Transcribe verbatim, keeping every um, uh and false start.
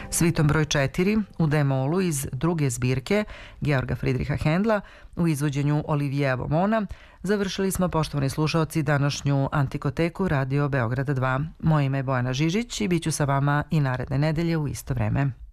Svitom broj četiri u D-molu iz druge zbirke Georga Friedricha Händla u izvođenju Oliviera Beaumonta završili smo, poštovani slušaoci, današnju Antikoteku Radio Beograda dva. Moje ime je Bojana Žižić i bit ću sa vama i naredne nedelje u isto vreme.